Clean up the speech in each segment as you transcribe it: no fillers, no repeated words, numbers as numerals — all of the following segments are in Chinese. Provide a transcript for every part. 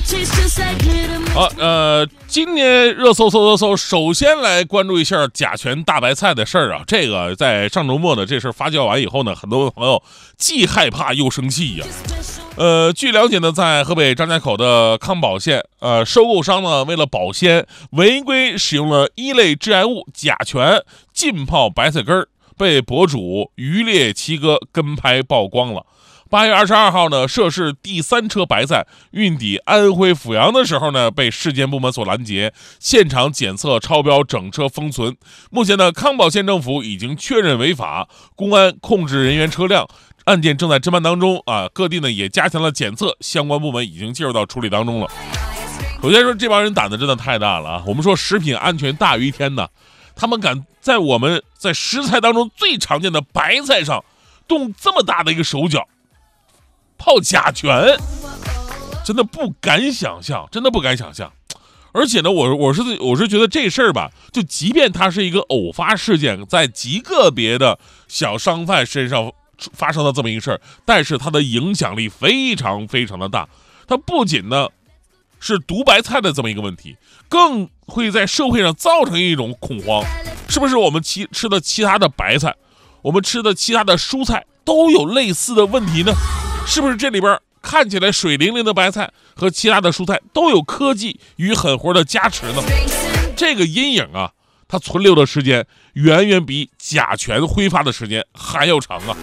好，今年热搜，首先来关注一下甲醛大白菜的事儿啊。这个在上周末呢，这事儿发酵完以后呢，很多朋友既害怕又生气呀。据了解呢，在河北张家口的康宝县，收购商呢为了保鲜，违规使用了一类致癌物甲醛浸泡白菜根儿，被博主渔猎七哥跟拍曝光了。8月22号呢，涉事第3车白菜运抵安徽阜阳的时候呢，被市监部门所拦截，现场检测超标，整车封存。目前呢，康宝县政府已经确认违法，公安控制人员车辆，案件正在侦办当中啊。各地呢也加强了检测，相关部门已经介入到处理当中了。首先说，这帮人胆子真的太大了啊！我们说食品安全大于天呐，他们敢在我们在食材当中最常见的白菜上动这么大的一个手脚。泡甲醛，真的不敢想象，而且呢，我是觉得这事儿吧，就即便它是一个偶发事件，在极个别的小商贩身上发生的这么一个事儿，但是它的影响力非常的大。它不仅呢是毒白菜的这么一个问题，更会在社会上造成一种恐慌。是不是我们吃的其他的白菜，我们吃的其他的蔬菜都有类似的问题呢？是不是这里边看起来水灵灵的白菜和其他的蔬菜都有科技与狠活的加持呢？这个阴影啊，它存留的时间远远比甲醛挥发的时间还要长啊。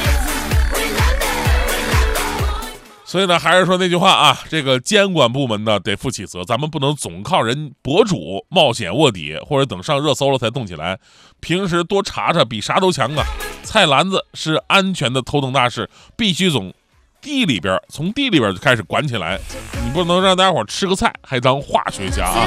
所以呢，还是说那句话啊，这个监管部门呢得负起责，咱们不能总靠人博主冒险卧底，或者等上热搜了才动起来，平时多查查比啥都强啊。菜篮子是安全的头等大事，必须从地里边就开始管起来，你不能让大家伙吃个菜还当化学家啊。